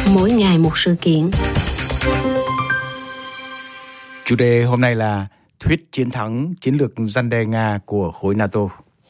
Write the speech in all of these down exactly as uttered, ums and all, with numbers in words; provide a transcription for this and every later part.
Mỗi ngày một sự kiện. Chủ đề hôm nay là thuyết chiến thắng chiến lược răn đe Nga của khối NATO.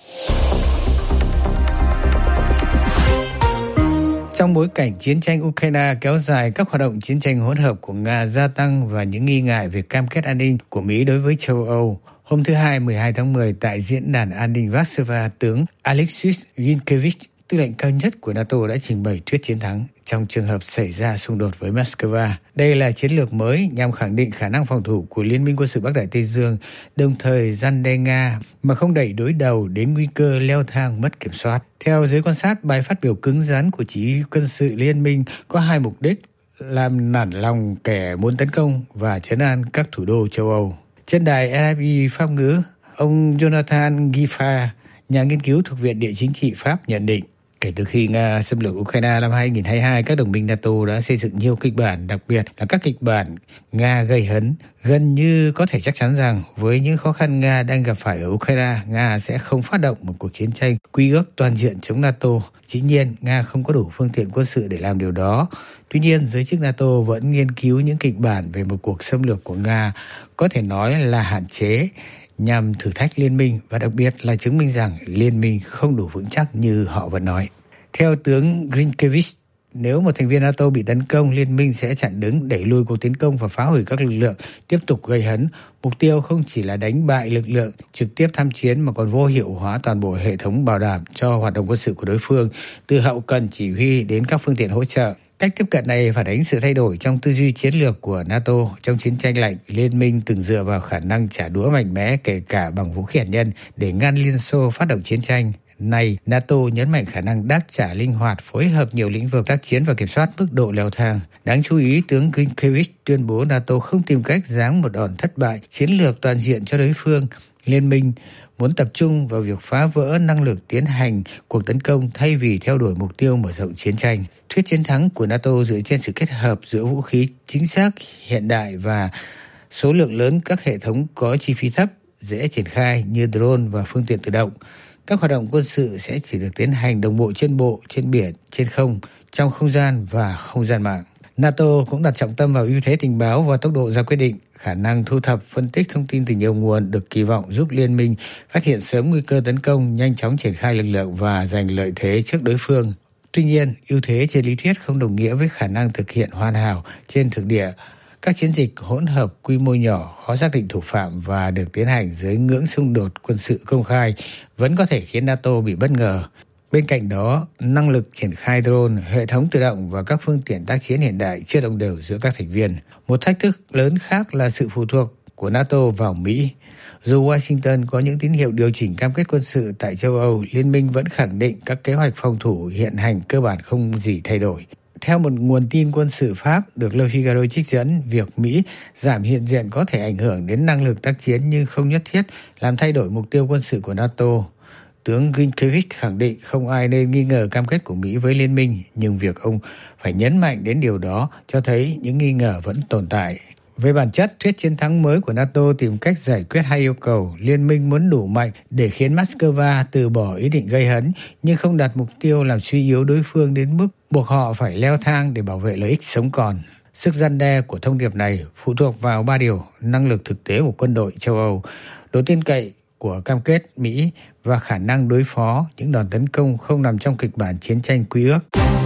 Trong bối cảnh chiến tranh Ukraine kéo dài, các hoạt động chiến tranh hỗn hợp của Nga gia tăng và những nghi ngại về cam kết an ninh của Mỹ đối với châu Âu. Hôm thứ Hai, mười hai tháng mười, tại Diễn đàn An ninh Warsaw, tướng Alexis Grinkevich, tư lệnh cao nhất của NATO đã trình bày thuyết chiến thắng trong trường hợp xảy ra xung đột với Moscow. Đây là chiến lược mới nhằm khẳng định khả năng phòng thủ của Liên minh quân sự Bắc Đại Tây Dương, đồng thời răn đe Nga mà không đẩy đối đầu đến nguy cơ leo thang mất kiểm soát. Theo giới quan sát, bài phát biểu cứng rắn của chỉ huy quân sự Liên minh có hai mục đích: làm nản lòng kẻ muốn tấn công và trấn an các thủ đô châu Âu. Trên đài rờ ép i Pháp ngữ, ông Jonathan Giffard, nhà nghiên cứu thuộc Viện Địa chính trị Pháp nhận định, kể từ khi Nga xâm lược Ukraine năm hai không hai hai, các đồng minh NATO đã xây dựng nhiều kịch bản, đặc biệt là các kịch bản Nga gây hấn. Gần như có thể chắc chắn rằng với những khó khăn Nga đang gặp phải ở Ukraine, Nga sẽ không phát động một cuộc chiến tranh quy ước toàn diện chống NATO. Dĩ nhiên, Nga không có đủ phương tiện quân sự để làm điều đó. Tuy nhiên, giới chức NATO vẫn nghiên cứu những kịch bản về một cuộc xâm lược của Nga có thể nói là hạn chế, nhằm thử thách liên minh và đặc biệt là chứng minh rằng liên minh không đủ vững chắc như họ vẫn nói. Theo tướng Grinkevich, nếu một thành viên NATO bị tấn công, liên minh sẽ chặn đứng, đẩy lùi cuộc tiến công và phá hủy các lực lượng tiếp tục gây hấn. Mục tiêu không chỉ là đánh bại lực lượng trực tiếp tham chiến mà còn vô hiệu hóa toàn bộ hệ thống bảo đảm cho hoạt động quân sự của đối phương, từ hậu cần chỉ huy đến các phương tiện hỗ trợ. Cách tiếp cận này phản ánh sự thay đổi trong tư duy chiến lược của NATO. Trong chiến tranh lạnh, Liên minh từng dựa vào khả năng trả đũa mạnh mẽ, kể cả bằng vũ khí hạt nhân, để ngăn Liên Xô phát động chiến tranh. Nay, NATO nhấn mạnh khả năng đáp trả linh hoạt, phối hợp nhiều lĩnh vực tác chiến và kiểm soát mức độ leo thang. Đáng chú ý, tướng Grinkevich tuyên bố NATO không tìm cách giáng một đòn thất bại chiến lược toàn diện cho đối phương. Liên minh muốn tập trung vào việc phá vỡ năng lực tiến hành cuộc tấn công thay vì theo đuổi mục tiêu mở rộng chiến tranh. Thuyết chiến thắng của NATO dựa trên sự kết hợp giữa vũ khí chính xác, hiện đại và số lượng lớn các hệ thống có chi phí thấp, dễ triển khai như drone và phương tiện tự động. Các hoạt động quân sự sẽ chỉ được tiến hành đồng bộ trên bộ, trên biển, trên không, trong không gian và không gian mạng. NATO cũng đặt trọng tâm vào ưu thế tình báo và tốc độ ra quyết định. Khả năng thu thập, phân tích thông tin từ nhiều nguồn được kỳ vọng giúp liên minh phát hiện sớm nguy cơ tấn công, nhanh chóng triển khai lực lượng và giành lợi thế trước đối phương. Tuy nhiên, ưu thế trên lý thuyết không đồng nghĩa với khả năng thực hiện hoàn hảo trên thực địa. Các chiến dịch hỗn hợp quy mô nhỏ, khó xác định thủ phạm và được tiến hành dưới ngưỡng xung đột quân sự công khai vẫn có thể khiến NATO bị bất ngờ. Bên cạnh đó, năng lực triển khai drone, hệ thống tự động và các phương tiện tác chiến hiện đại chưa đồng đều giữa các thành viên. Một thách thức lớn khác là sự phụ thuộc của NATO vào Mỹ. Dù Washington có những tín hiệu điều chỉnh cam kết quân sự tại châu Âu, Liên minh vẫn khẳng định các kế hoạch phòng thủ hiện hành cơ bản không gì thay đổi. Theo một nguồn tin quân sự Pháp được Le Figaro trích dẫn, việc Mỹ giảm hiện diện có thể ảnh hưởng đến năng lực tác chiến nhưng không nhất thiết làm thay đổi mục tiêu quân sự của NATO. Tướng Grinkevich khẳng định không ai nên nghi ngờ cam kết của Mỹ với Liên minh, nhưng việc ông phải nhấn mạnh đến điều đó cho thấy những nghi ngờ vẫn tồn tại. Về bản chất, thuyết chiến thắng mới của NATO tìm cách giải quyết hai yêu cầu. Liên minh muốn đủ mạnh để khiến Moscow từ bỏ ý định gây hấn, nhưng không đặt mục tiêu làm suy yếu đối phương đến mức buộc họ phải leo thang để bảo vệ lợi ích sống còn. Sức răn đe của thông điệp này phụ thuộc vào ba điều: năng lực thực tế của quân đội châu Âu, độ tin cậy của cam kết Mỹ và khả năng đối phó những đòn tấn công không nằm trong kịch bản chiến tranh quy ước.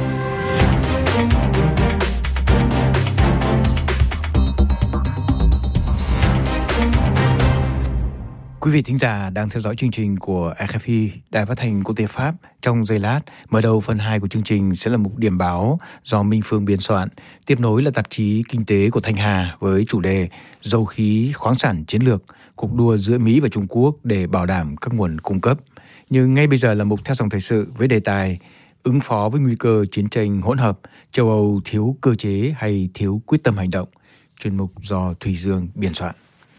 Quý vị thính giả đang theo dõi chương trình của rờ ép i, Đài Phát thanh Quốc tế Pháp. Trong giây lát, mở đầu phần hai của chương trình sẽ là mục điểm báo do Minh Phương biên soạn. Tiếp nối là tạp chí Kinh tế của Thanh Hà với chủ đề Dầu khí, khoáng sản chiến lược, cuộc đua giữa Mỹ và Trung Quốc để bảo đảm các nguồn cung cấp. Nhưng ngay bây giờ là mục theo dòng thời sự với đề tài ứng phó với nguy cơ chiến tranh hỗn hợp, châu Âu thiếu cơ chế hay thiếu quyết tâm hành động. Chuyên mục do Thùy Dương biên soạn.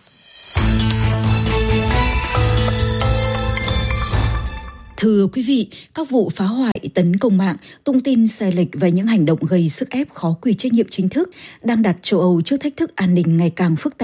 Thưa quý vị, các vụ phá hoại, tấn công mạng, tung tin sai lệch và những hành động gây sức ép khó quy trách nhiệm chính thức đang đặt châu Âu trước thách thức an ninh ngày càng phức tạp.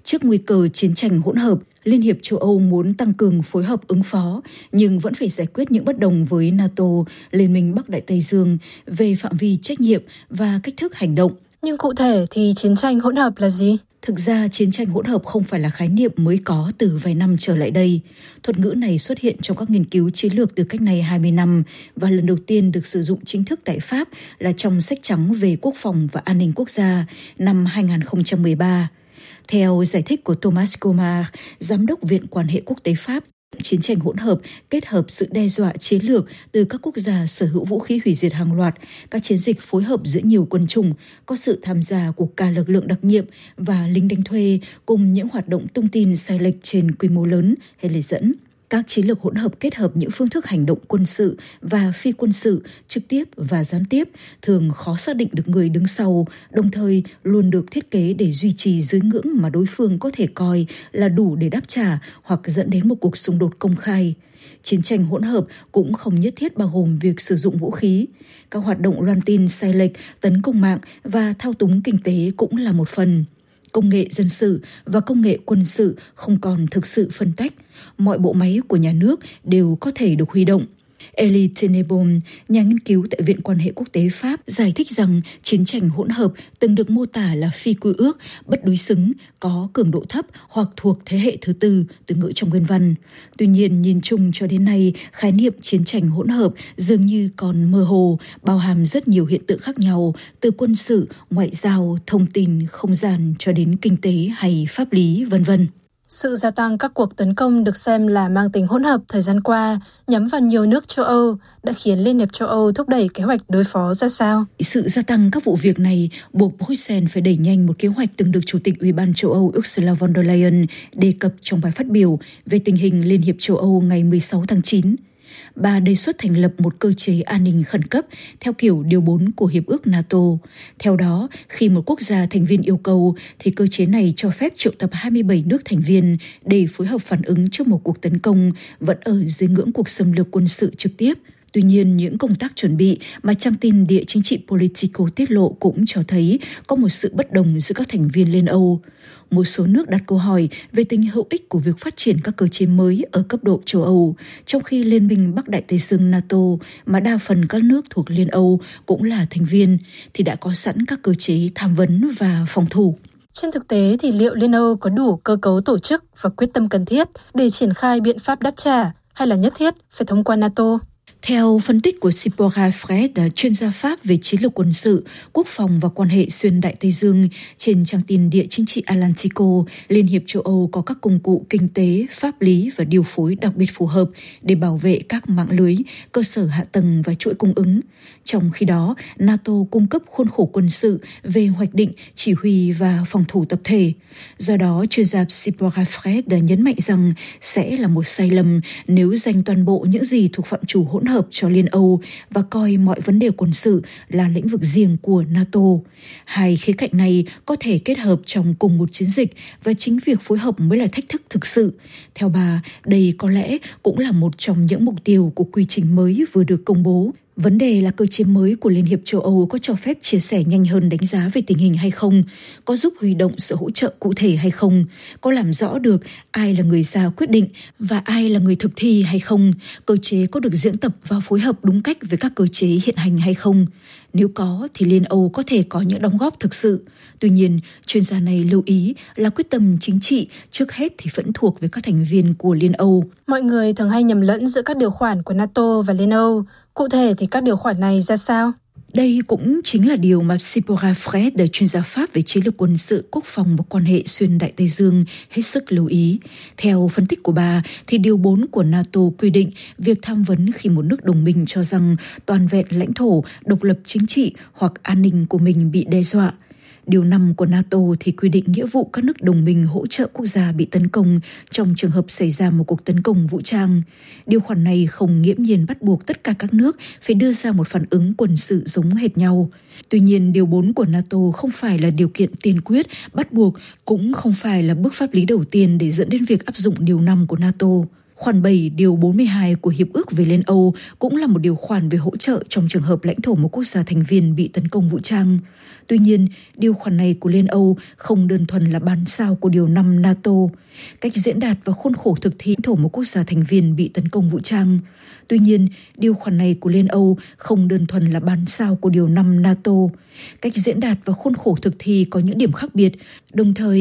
Trước nguy cơ chiến tranh hỗn hợp, Liên hiệp châu Âu muốn tăng cường phối hợp ứng phó, nhưng vẫn phải giải quyết những bất đồng với NATO, Liên minh Bắc Đại Tây Dương, về phạm vi trách nhiệm và cách thức hành động. Nhưng cụ thể thì chiến tranh hỗn hợp là gì? Thực ra, chiến tranh hỗn hợp không phải là khái niệm mới có từ vài năm trở lại đây. Thuật ngữ này xuất hiện trong các nghiên cứu chiến lược từ cách nay hai mươi năm và lần đầu tiên được sử dụng chính thức tại Pháp là trong sách trắng về quốc phòng và an ninh quốc gia năm hai không một ba. Theo giải thích của Thomas Comar, Giám đốc Viện Quan hệ Quốc tế Pháp, chiến tranh hỗn hợp kết hợp sự đe dọa chiến lược từ các quốc gia sở hữu vũ khí hủy diệt hàng loạt, các chiến dịch phối hợp giữa nhiều quân chủng, có sự tham gia của cả lực lượng đặc nhiệm và lính đánh thuê, cùng những hoạt động tung tin sai lệch trên quy mô lớn hay lời dẫn. Các chiến lược hỗn hợp kết hợp những phương thức hành động quân sự và phi quân sự, trực tiếp và gián tiếp, thường khó xác định được người đứng sau, đồng thời luôn được thiết kế để duy trì dưới ngưỡng mà đối phương có thể coi là đủ để đáp trả hoặc dẫn đến một cuộc xung đột công khai. Chiến tranh hỗn hợp cũng không nhất thiết bao gồm việc sử dụng vũ khí. Các hoạt động loan tin sai lệch, tấn công mạng và thao túng kinh tế cũng là một phần. Công nghệ dân sự và công nghệ quân sự không còn thực sự phân tách. Mọi bộ máy của nhà nước đều có thể được huy động. Elie Tenenbaum, nhà nghiên cứu tại Viện Quan hệ Quốc tế Pháp, giải thích rằng chiến tranh hỗn hợp từng được mô tả là phi quy ước, bất đối xứng, có cường độ thấp hoặc thuộc thế hệ thứ tư, từ ngữ trong nguyên văn. Tuy nhiên, nhìn chung cho đến nay, khái niệm chiến tranh hỗn hợp dường như còn mơ hồ, bao hàm rất nhiều hiện tượng khác nhau, từ quân sự, ngoại giao, thông tin, không gian cho đến kinh tế hay pháp lý, vân vân. Sự gia tăng các cuộc tấn công được xem là mang tính hỗn hợp thời gian qua nhắm vào nhiều nước châu Âu đã khiến Liên hiệp châu Âu thúc đẩy kế hoạch đối phó ra sao? Sự gia tăng các vụ việc này buộc Bruxelles phải đẩy nhanh một kế hoạch từng được Chủ tịch Ủy ban châu Âu Ursula von der Leyen đề cập trong bài phát biểu về tình hình Liên hiệp châu Âu ngày mười sáu tháng chín. Bà đề xuất thành lập một cơ chế an ninh khẩn cấp theo kiểu điều bốn của Hiệp ước NATO. Theo đó, khi một quốc gia thành viên yêu cầu, thì cơ chế này cho phép triệu tập hai mươi bảy nước thành viên để phối hợp phản ứng trước một cuộc tấn công vẫn ở dưới ngưỡng cuộc xâm lược quân sự trực tiếp. Tuy nhiên, những công tác chuẩn bị mà trang tin địa chính trị Politico tiết lộ cũng cho thấy có một sự bất đồng giữa các thành viên Liên Âu. Một số nước đặt câu hỏi về tính hữu ích của việc phát triển các cơ chế mới ở cấp độ châu Âu, trong khi Liên minh Bắc Đại Tây Dương NATO, mà đa phần các nước thuộc Liên Âu cũng là thành viên, thì đã có sẵn các cơ chế tham vấn và phòng thủ. Trên thực tế thì liệu Liên Âu có đủ cơ cấu tổ chức và quyết tâm cần thiết để triển khai biện pháp đáp trả, hay là nhất thiết phải thông qua NATO? Theo phân tích của Sipora Fred, chuyên gia Pháp về chiến lược quân sự, quốc phòng và quan hệ xuyên Đại Tây Dương, trên trang tin địa chính trị Atlantico, Liên hiệp châu Âu có các công cụ kinh tế, pháp lý và điều phối đặc biệt phù hợp để bảo vệ các mạng lưới, cơ sở hạ tầng và chuỗi cung ứng. Trong khi đó, NATO cung cấp khuôn khổ quân sự về hoạch định, chỉ huy và phòng thủ tập thể. Do đó, chuyên gia Sipora Fred đã nhấn mạnh rằng sẽ là một sai lầm nếu dành toàn bộ những gì thuộc phạm trù hỗn hợp cho Liên Âu và coi mọi vấn đề quân sự là lĩnh vực riêng của NATO. Hai khía cạnh này có thể kết hợp trong cùng một chiến dịch và chính việc phối hợp mới là thách thức thực sự. Theo bà, đây có lẽ cũng là một trong những mục tiêu của quy trình mới vừa được công bố. Vấn đề là cơ chế mới của Liên hiệp châu Âu có cho phép chia sẻ nhanh hơn đánh giá về tình hình hay không, có giúp huy động sự hỗ trợ cụ thể hay không, có làm rõ được ai là người ra quyết định và ai là người thực thi hay không, cơ chế có được diễn tập và phối hợp đúng cách với các cơ chế hiện hành hay không. Nếu có thì Liên Âu có thể có những đóng góp thực sự. Tuy nhiên, chuyên gia này lưu ý là quyết tâm chính trị trước hết thì vẫn thuộc về các thành viên của Liên Âu. Mọi người thường hay nhầm lẫn giữa các điều khoản của NATO và Liên Âu. Cụ thể thì các điều khoản này ra sao? Đây cũng chính là điều mà Sipora Fred, chuyên gia Pháp về chiến lược quân sự, quốc phòng và quan hệ xuyên Đại Tây Dương, hết sức lưu ý. Theo phân tích của bà, thì điều bốn của NATO quy định việc tham vấn khi một nước đồng minh cho rằng toàn vẹn lãnh thổ, độc lập chính trị hoặc an ninh của mình bị đe dọa. Điều năm của NATO thì quy định nghĩa vụ các nước đồng minh hỗ trợ quốc gia bị tấn công trong trường hợp xảy ra một cuộc tấn công vũ trang. Điều khoản này không nghiễm nhiên bắt buộc tất cả các nước phải đưa ra một phản ứng quân sự giống hệt nhau. Tuy nhiên, điều bốn của NATO không phải là điều kiện tiên quyết, bắt buộc, cũng không phải là bước pháp lý đầu tiên để dẫn đến việc áp dụng điều năm của NATO. Khoản bảy điều bốn mươi hai của Hiệp ước về Liên Âu cũng là một điều khoản về hỗ trợ trong trường hợp lãnh thổ một quốc gia thành viên bị tấn công vũ trang. Tuy nhiên, điều khoản này của Liên Âu không đơn thuần là bản sao của điều năm NATO, cách diễn đạt và khuôn khổ thực thi lãnh thổ một quốc gia thành viên bị tấn công vũ trang. Tuy nhiên, điều khoản này của Liên Âu không đơn thuần là bản sao của điều năm NATO, cách diễn đạt và khuôn khổ thực thi có những điểm khác biệt, đồng thời